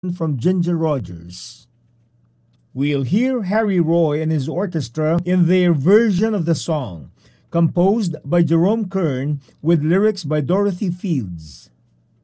from Ginger Rogers. We'll hear Harry Roy and his orchestra in their version of the song, composed by Jerome Kern with lyrics by Dorothy Fields.